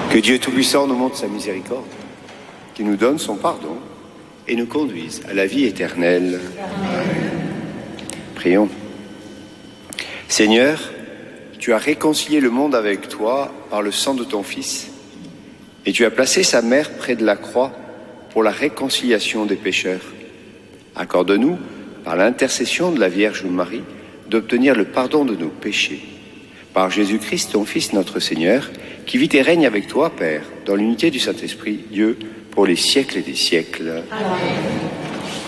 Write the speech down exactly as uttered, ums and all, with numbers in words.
Que Dieu Tout-Puissant nous montre sa miséricorde, qu'il nous donne son pardon et nous conduise à la vie éternelle. Amen. Prions. Seigneur, tu as réconcilié le monde avec toi par le sang de ton Fils, et tu as placé sa mère près de la croix pour la réconciliation des pécheurs. Accorde-nous, par l'intercession de la Vierge Marie, d'obtenir le pardon de nos péchés. Par Jésus-Christ, ton Fils, notre Seigneur, qui vit et règne avec toi, Père, dans l'unité du Saint-Esprit, Dieu, pour les siècles et des siècles. Amen.